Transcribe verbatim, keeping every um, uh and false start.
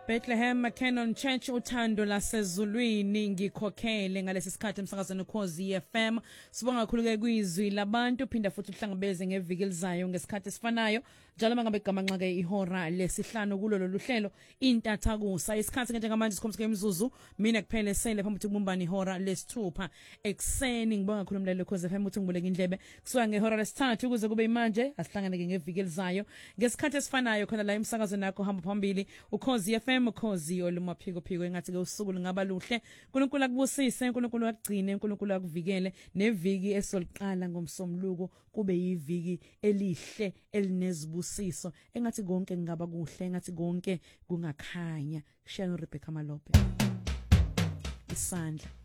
Bethlehem Canon Church uthando lasezulwini ngikhokhele ngalesi sikhathi emsakazweni Ukhozi F M. Sibonga kakhulu ke kwizwi labantu, phinda futhi uhlangabeze ngeviki elizayo ngesikhathi esifanayo njalo mangabe igama nxake ihora lesihlanu kulo lolu hlelo intathakusa. Isikhathi njengamanje sikhombisa imizuzu mina kuphele sele phambi kubumbani ihora lesithupha ekseni. Ngibonga kakhulu umlaleli Ukhozi F M uthi ngibuleke indlebe kusuka ngehora lesithathu kuze kube manje asihlanganeke ngeviki elizayo ngesikhathi esifanayo khona la emsakazweni nakho hamba phambili Ukhozi F M. Ukhozi olumaphiko phiko engathi ke usuku lingaba luhle. uNkulunkulu akubusise, uNkulunkulu akugcine, uNkulunkulu akuvikele neviki esoliqala ngomsomluko kube yiviki elihle elinezibusiso engathi konke ngaba kuhle, engathi konke kungakhanya. Shano Rebecca Malope isandla